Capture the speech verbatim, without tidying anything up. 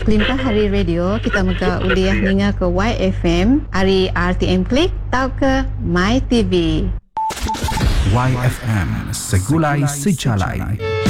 Kelimpah Hari Radio, kita mega uliah ninga ke Y F M, hari R T M Klik, tau ke My T V. Y F M, segulai sejalai.